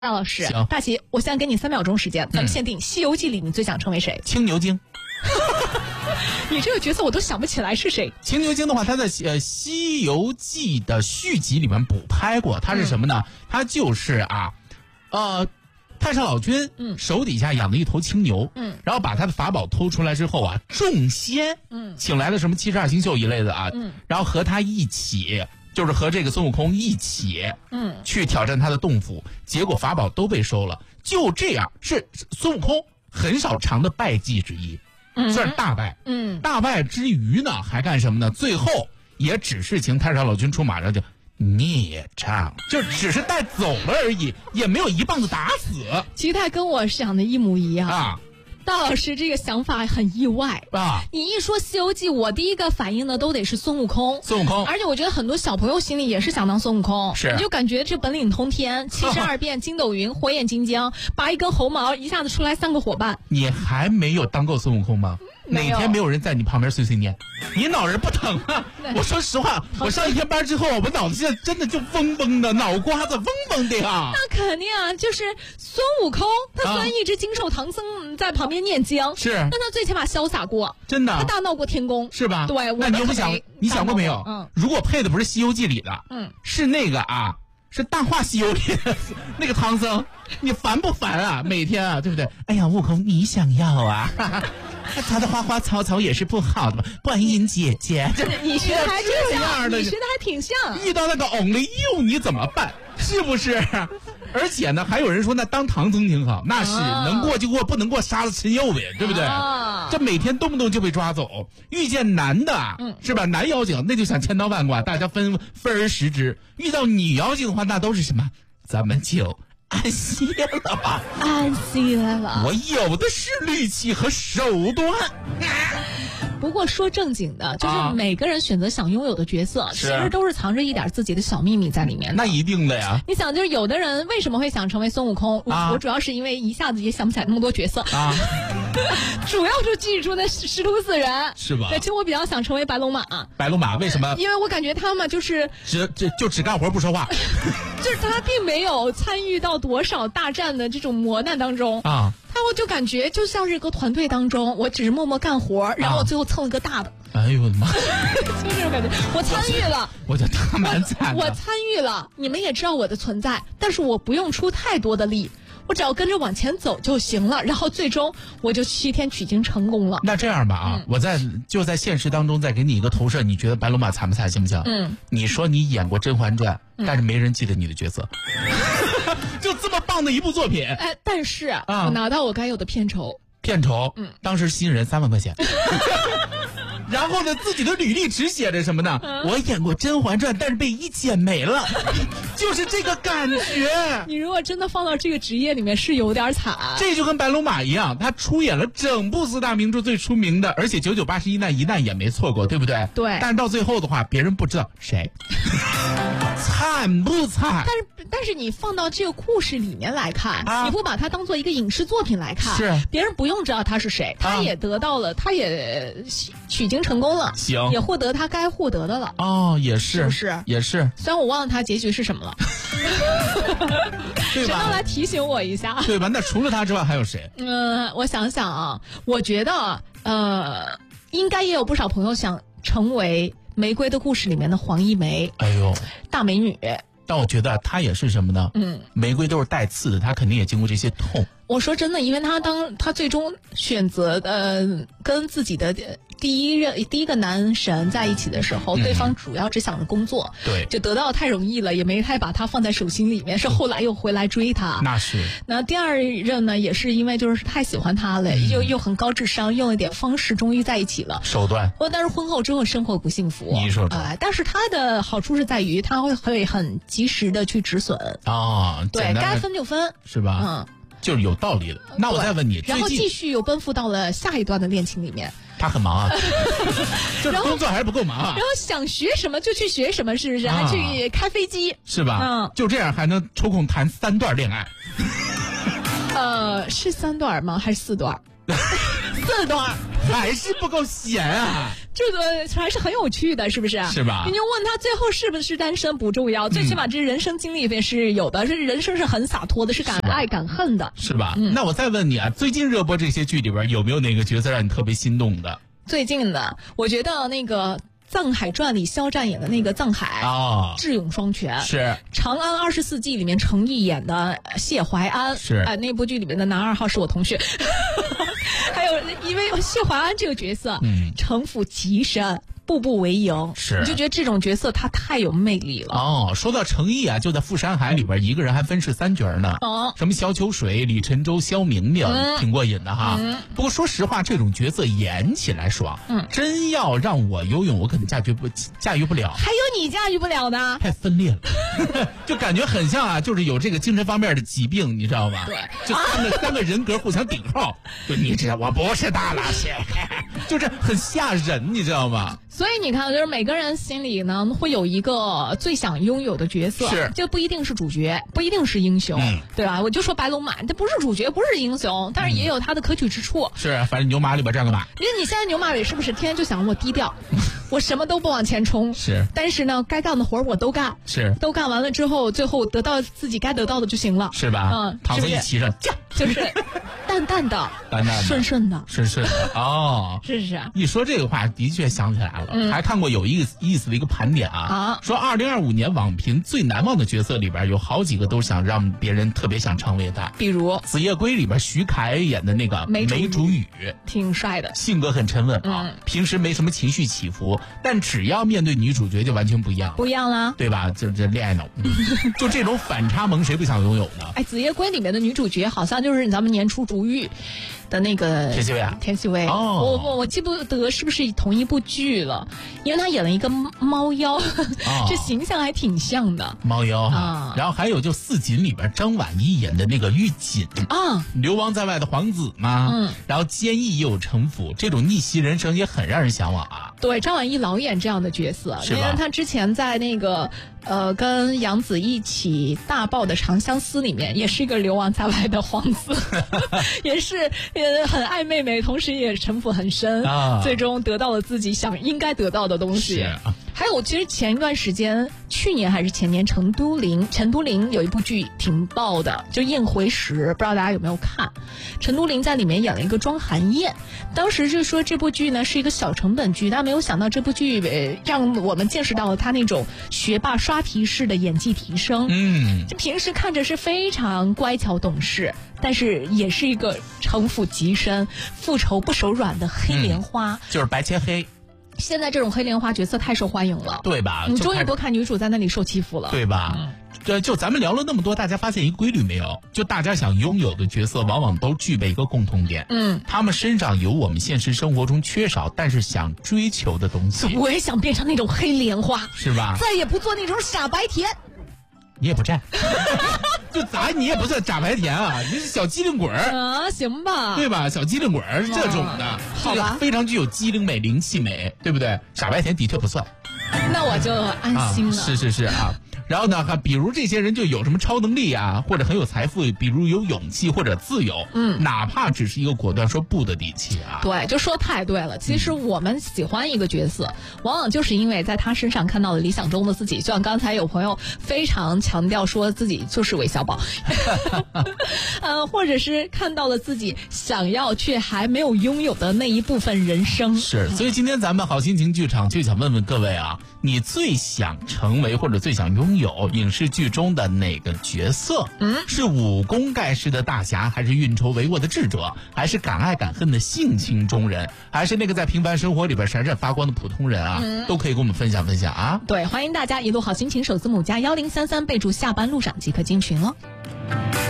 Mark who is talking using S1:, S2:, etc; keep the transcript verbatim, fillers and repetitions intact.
S1: 大老师，
S2: 行，
S1: 大齐，我现在给你三秒钟时间，咱们限定《西游记》里你最想成为谁？
S2: 青牛精。
S1: 你这个角色我都想不起来是谁。
S2: 青牛精的话，他在呃《西游记》的续集里面补拍过，他是什么呢？嗯、他就是啊，呃，太上老君嗯手底下养了一头青牛，嗯，然后把他的法宝偷出来之后啊，众仙嗯请来了什么七十二星宿一类的啊，嗯，然后和他一起。就是和这个孙悟空一起，嗯，去挑战他的洞府，结果法宝都被收了。就这样，是孙悟空很少尝的败绩之一，嗯、算是大败。嗯，大败之余呢，还干什么呢？最后也只是请太上老君出马，然后就孽障，就只是带走了而已，也没有一棒子打死。
S1: 其实他跟我想的一模一样
S2: 啊。
S1: 大老师这个想法很意外啊！你一说《西游记》，我第一个反应的都得是孙悟空。
S2: 孙悟空，
S1: 而且我觉得很多小朋友心里也是想当孙悟空，
S2: 是，
S1: 你就感觉这本领通天，七十二变筋斗云，火眼金睛，拔一根猴毛，一下子出来三个伙伴。
S2: 你还没有当过孙悟空吗？哪天没有人在你旁边碎碎念，你脑仁不疼啊？我说实话，我上一天班之后，我脑子现在真的就嗡嗡的，脑瓜子嗡嗡的呀。
S1: 那肯定啊，就是孙悟空，他虽然一直经受唐僧在旁边念经，
S2: 是，
S1: 但他最起码潇洒过，
S2: 真的，
S1: 他大闹过天宫，
S2: 是吧？
S1: 对，
S2: 那你有没有想，你想过没有？嗯，如果配的不是《西游记》里的，嗯，是那个啊。是《大话西游》里的那个唐僧，你烦不烦啊？每天啊，对不对？哎呀，悟空，你想要啊？哈哈，他的花花草草也是不好的嘛。观音姐姐，这
S1: 你学的还这样的，你学的还挺像。
S2: 遇到那个 only you 你怎么办？是不是？而且呢，还有人说那当唐僧挺好，那是、啊、能过就过，不能过杀了吃肉呗，对不对？啊、这每天动不动就被抓走，遇见男的，嗯、是吧？男妖精那就想千刀万剐，大家分分而食之；遇到女妖精的话，那都是什么？咱们就安息了吧，
S1: 安息了。
S2: 我有的是力气和手段。
S1: 不过说正经的，就是每个人选择想拥有的角色，啊、其实都是藏着一点自己的小秘密在里面的。
S2: 那一定的呀。
S1: 你想，就是有的人为什么会想成为孙悟空？啊、我主要是因为一下子也想不起来那么多角色啊，主要就记住那师徒四人，
S2: 是吧？
S1: 对，其实我比较想成为白龙马。
S2: 白龙马为什么？
S1: 因为我感觉他们就是
S2: 只只就只干活不说话，
S1: 就是他并没有参与到多少大战的这种磨难当中啊。他我就感觉就像是一个团队当中，我只是默默干活，然后我最后蹭了个大的。
S2: 哎呦我的妈！
S1: 就这种感觉，我参与了，
S2: 我觉得他蛮惨的。
S1: 我参与了，你们也知道我的存在，但是我不用出太多的力，我只要跟着往前走就行了。然后最终我就西天取经成功了。
S2: 那这样吧啊，嗯、我在就在现实当中再给你一个投射，你觉得白龙马惨不惨？行不行？嗯，你说你演过《甄嬛传》，嗯、但是没人记得你的角色。就这么棒的一部作品，
S1: 哎，但是啊，我拿到我该有的片酬，
S2: 片酬，嗯，当时新人三万块钱。然后呢，自己的履历只写着什么呢？嗯、我演过《甄嬛传》，但是被一剪没了，就是这个感觉。
S1: 你如果真的放到这个职业里面，是有点惨。
S2: 这就跟白龙马一样，他出演了整部四大名著最出名的，而且九九八十一难一难也没错过，对不对？
S1: 对。
S2: 但是到最后的话，别人不知道谁。惨不惨？
S1: 但是但是你放到这个故事里面来看，啊、你不把它当做一个影视作品来看，
S2: 是
S1: 别人不用知道他是谁，他也得到了，啊、他也取经成功了，
S2: 行，
S1: 也获得他该获得的了。
S2: 哦，也是，
S1: 是不是？
S2: 也是。
S1: 虽然我忘了他结局是什么了，
S2: 对吧？
S1: 谁能来提醒我一下？
S2: 对吧？那除了他之外还有谁？
S1: 嗯、呃，我想想啊，我觉得呃，应该也有不少朋友想成为《玫瑰的故事》里面的黄一梅。
S2: 哎呦，
S1: 大美女。
S2: 但我觉得她也是什么呢？嗯，玫瑰都是带刺的，她肯定也经过这些痛。
S1: 我说真的，因为她当她最终选择呃跟自己的第一任第一个男神在一起的时候，嗯、对方主要只想着工作，
S2: 对，
S1: 就得到太容易了，也没太把他放在手心里面，是后来又回来追他。
S2: 那是。
S1: 那第二任呢，也是因为就是太喜欢他了，嗯、又又很高智商，用了点方式，终于在一起了。
S2: 手段。
S1: 但是婚后之后生活不幸福。
S2: 你说
S1: 啊、呃？但是他的好处是在于他会会很及时的去止损
S2: 啊，
S1: 对该分就分，
S2: 是吧？嗯。就是有道理的。那我再问你，
S1: 然后继续又奔赴到了下一段的恋情里面。
S2: 他很忙啊，就是工作还是不够忙啊。
S1: 然后想学什么就去学什么，是不是？啊、还去开飞机，
S2: 是吧？嗯，就这样还能抽空谈三段恋爱。
S1: 呃，是三段吗？还是四段？四段
S2: 还是不够闲啊。
S1: 这个还是很有趣的，是不是？
S2: 是吧？
S1: 你就问他最后是不是单身不重要，最起码这人生经历也是有的，是人生是很洒脱的，是敢爱敢恨的，
S2: 是吧？嗯、那我再问你啊，最近热播这些剧里边有没有哪个角色让你特别心动的？
S1: 最近的，我觉得那个《藏海传》里肖战演的那个藏海
S2: 啊，
S1: 智勇双全
S2: 是《
S1: 长安二十四计》里面程毅演的谢怀安
S2: 是
S1: 哎、呃，那部剧里面的男二号是我同学。还有因为谢怀安这个角色，嗯，城府极深。步步为营，
S2: 是
S1: 你就觉得这种角色他太有魅力了。
S2: 哦，说到程毅啊，就在《富山海》里边，一个人还分饰三角呢。哦，什么萧秋水、李晨舟、萧明明，嗯、挺过瘾的哈。嗯、不过说实话，这种角色演起来爽，嗯，真要让我游泳，我可能驾驭不驾驭不了。
S1: 还有你驾驭不了的？
S2: 太分裂了，就感觉很像啊，就是有这个精神方面的疾病，你知道吗？
S1: 对，
S2: 就三个、啊、三个人格互相顶号，就你知道我不是大拉蟹，就是很吓人，你知道吗？
S1: 所以你看，就是每个人心里呢会有一个最想拥有的角色，
S2: 是
S1: 就不一定是主角，不一定是英雄，嗯、对吧？我就说白龙马，它不是主角，不是英雄，但是也有它的可取之处。
S2: 是，反正牛马里边占个马。
S1: 因为你现在牛马里是不是天天就想我低调，我什么都不往前冲？
S2: 是，
S1: 但是呢，该干的活我都干，
S2: 是，
S1: 都干完了之后，最后得到自己该得到的就行了，
S2: 是吧？
S1: 嗯，
S2: 躺在一起上，
S1: 就是淡淡的、
S2: 淡淡的、
S1: 顺顺的、
S2: 顺顺的哦。
S1: 是是。
S2: 一说这个话，的确想起来了，嗯、还看过有意思意思的一个盘点啊，啊说二零二五年网评最难忘的角色里边有好几个都想让别人特别想成为的，
S1: 比如《
S2: 子夜归》里边徐凯演的那个梅竹雨，
S1: 挺帅的，
S2: 性格很沉稳啊，嗯、平时没什么情绪起伏，但只要面对女主角就完全不一样，
S1: 不一样啦，
S2: 对吧？就这恋爱脑，就这种反差萌，谁不想拥有呢？
S1: 哎，《子夜归》里面的女主角好像就是咱们年初竹玉的那个
S2: 田曦薇啊，
S1: 田曦薇，
S2: 哦，
S1: 我我我记不得是不是同一部剧了，因为她演了一个猫妖，哦、这形象还挺像的。
S2: 猫妖哈，啊、然后还有就四锦里边张晚意演的那个玉锦
S1: 啊，
S2: 流亡在外的皇子嘛，嗯，然后坚毅也有城府，这种逆袭人生也很让人向往啊。
S1: 对，张晚意老演这样的角色，
S2: 是吧？
S1: 因为他之前在那个呃跟杨紫一起大爆的《长相思》里面，也是一个流亡在外的皇子，也是呃很爱妹妹，同时也城府很深，啊、最终得到了自己想应该得到的东西。还有，其实前一段时间，去年还是前年，陈都灵，陈都灵有一部剧挺爆的，就《宴回时》，不知道大家有没有看？陈都灵在里面演了一个庄寒燕，当时就说这部剧呢是一个小成本剧，但没有想到这部剧呃让我们见识到了他那种学霸刷题式的演技提升。嗯，就平时看着是非常乖巧懂事，但是也是一个城府极深、复仇不手软的黑莲花，
S2: 嗯、就是白切黑。
S1: 现在这种黑莲花角色太受欢迎了，
S2: 对吧？
S1: 你终于不看女主在那里受欺负了，
S2: 对吧？嗯，这就咱们聊了那么多，大家发现一个规律没有？就大家想拥有的角色，往往都具备一个共同点，嗯，他们身上有我们现实生活中缺少但是想追求的东西。
S1: 我也想变成那种黑莲花，
S2: 是吧？
S1: 再也不做那种傻白甜。
S2: 你也不占，就咋你也不算傻白甜啊？你是小机灵鬼儿
S1: 啊？行吧，
S2: 对吧？小机灵鬼儿这种的，
S1: 好吧，
S2: 非常具有机灵美、灵气美，对不对？傻白甜的确不算。
S1: 那我就安心了。
S2: 啊、是是是啊。然后呢，比如这些人就有什么超能力啊，或者很有财富，比如有勇气或者自由，嗯，哪怕只是一个果断说不的底气啊。
S1: 对，就说太对了。其实我们喜欢一个角色，往往就是因为在他身上看到了理想中的自己。就像刚才有朋友非常强调说自己就是韦小宝，呃，或者是看到了自己想要却还没有拥有的那一部分人生。
S2: 是，所以今天咱们好心情剧场就想问问各位啊，你最想成为或者最想拥有有影视剧中的哪个角色？嗯，是武功盖世的大侠，还是运筹帷幄的智者，还是敢爱敢恨的性情中人，还是那个在平凡生活里边闪闪发光的普通人啊？嗯、都可以跟我们分享分享啊！
S1: 对，欢迎大家一路好心情首字母加幺零三三，备注下班路上即可进群哦。